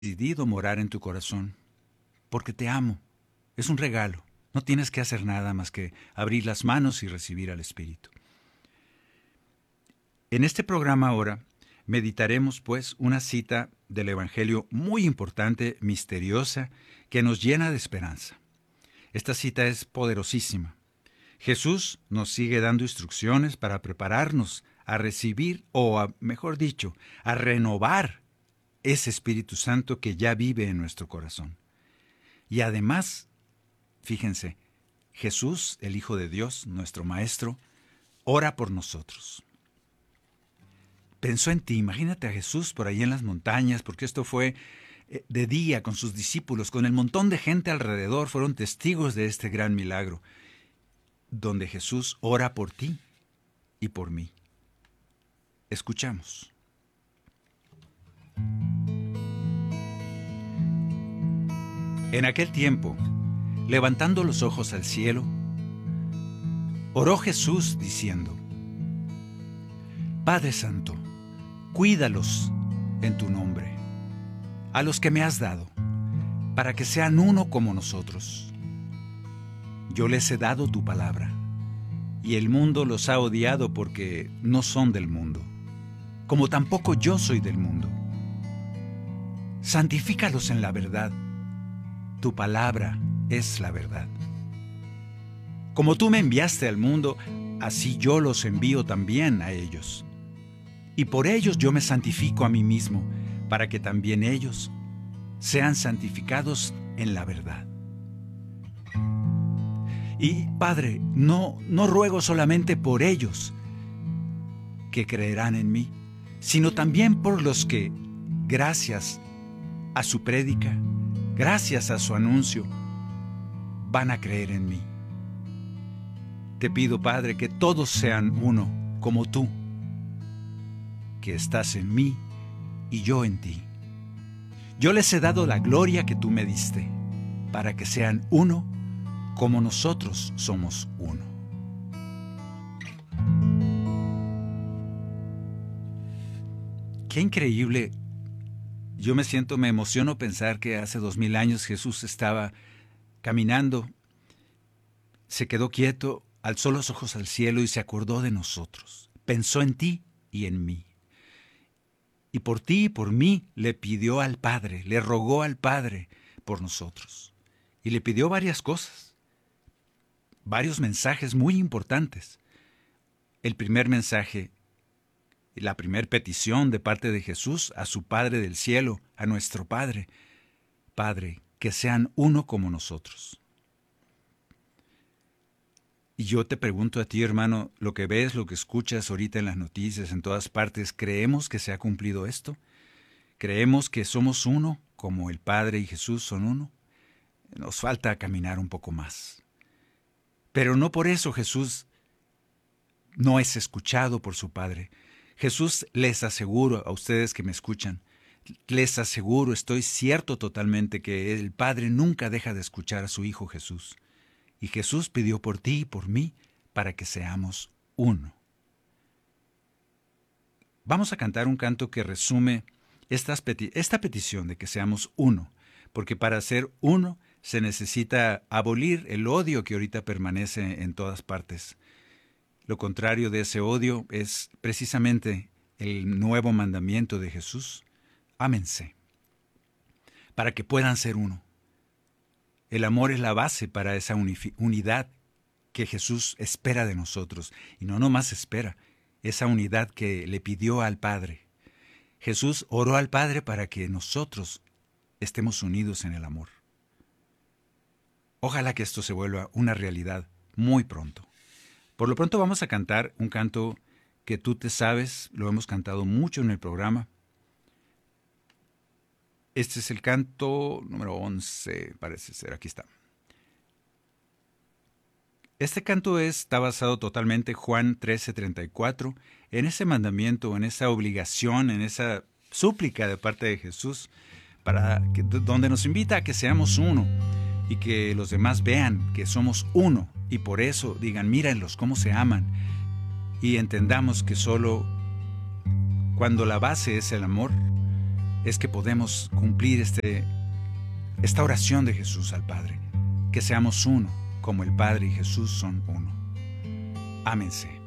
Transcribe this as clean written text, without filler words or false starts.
decidido morar en tu corazón, porque te amo. Es un regalo. No tienes que hacer nada más que abrir las manos y recibir al Espíritu. En este programa ahora meditaremos pues una cita del Evangelio muy importante, misteriosa, que nos llena de esperanza. Esta cita es poderosísima. Jesús nos sigue dando instrucciones para prepararnos a recibir, mejor dicho, a renovar ese Espíritu Santo que ya vive en nuestro corazón. Y además, fíjense, Jesús, el Hijo de Dios, nuestro Maestro, ora por nosotros. Pensó en ti, imagínate a Jesús por ahí en las montañas, porque esto fue de día con sus discípulos, con el montón de gente alrededor, fueron testigos de este gran milagro, donde Jesús ora por ti y por mí. Escuchamos. En aquel tiempo, levantando los ojos al cielo, oró Jesús diciendo: Padre Santo, cuídalos en tu nombre, a los que me has dado, para que sean uno como nosotros. Yo les he dado tu palabra, y el mundo los ha odiado porque no son del mundo, como tampoco yo soy del mundo. Santifícalos en la verdad. Tu palabra es la verdad. Como tú me enviaste al mundo, así yo los envío también a ellos. Y por ellos yo me santifico a mí mismo, para que también ellos sean santificados en la verdad. Y, Padre, no ruego solamente por ellos que creerán en mí, sino también por los que, gracias a su prédica, gracias a su anuncio, van a creer en mí. Te pido, Padre, que todos sean uno, como tú, que estás en mí y yo en ti. Yo les he dado la gloria que tú me diste, para que sean uno, como nosotros somos uno. Qué increíble. Yo me emociono pensar que hace 2000 años Jesús estaba caminando, se quedó quieto, alzó los ojos al cielo y se acordó de nosotros. Pensó en ti y en mí. Y por ti y por mí le pidió al Padre, le rogó al Padre por nosotros. Y le pidió varias cosas, varios mensajes muy importantes. El primer mensaje, la primera petición de parte de Jesús a su Padre del cielo, a nuestro Padre: Padre, que sean uno como nosotros. Y yo te pregunto a ti, hermano, lo que ves, lo que escuchas ahorita en las noticias, en todas partes, ¿creemos que se ha cumplido esto? ¿Creemos que somos uno, como el Padre y Jesús son uno? Nos falta caminar un poco más. Pero no por eso Jesús no es escuchado por su Padre. Jesús, les aseguro a ustedes que me escuchan, les aseguro, estoy cierto totalmente que el Padre nunca deja de escuchar a su Hijo Jesús. Y Jesús pidió por ti y por mí para que seamos uno. Vamos a cantar un canto que resume esta petición de que seamos uno, porque para ser uno se necesita abolir el odio que ahorita permanece en todas partes. Lo contrario de ese odio es precisamente el nuevo mandamiento de Jesús: ámense, para que puedan ser uno. El amor es la base para esa unidad que Jesús espera de nosotros. Y no nomás espera, esa unidad que le pidió al Padre. Jesús oró al Padre para que nosotros estemos unidos en el amor. Ojalá que esto se vuelva una realidad muy pronto. Por lo pronto vamos a cantar un canto que tú te sabes, lo hemos cantado mucho en el programa. Este es el canto número 11, parece ser, aquí está. Este canto está basado totalmente en Juan 13:34, en ese mandamiento, en esa obligación, en esa súplica de parte de Jesús, donde nos invita a que seamos uno y que los demás vean que somos uno, y por eso digan: mírenlos cómo se aman, y entendamos que solo cuando la base es el amor, es que podemos cumplir esta oración de Jesús al Padre, que seamos uno, como el Padre y Jesús son uno. Ámense.